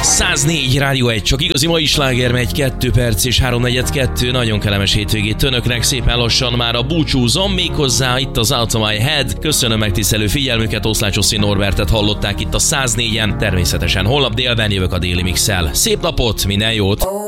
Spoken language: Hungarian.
104 Rádió 1, csak igazi mai sláger megy, 2 perc és 3:42, nagyon kellemes hétvégét önöknek, szépen lassan már a búcsúzom, méghozzá itt az Out of My Head. Köszönöm megtisztelő figyelmüket, Oszlácsoszi Norbertet hallották itt a 104-en, természetesen holnap délben jövök a Déli Mix-el. Szép napot, minden jót!